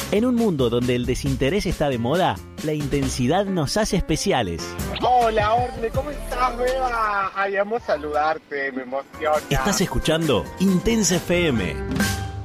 En un mundo donde el desinterés está de moda, la intensidad nos hace especiales. Hola, Orne, ¿cómo estás, Beba? Ay, amo saludarte, me emociona. Estás escuchando Intensa FM.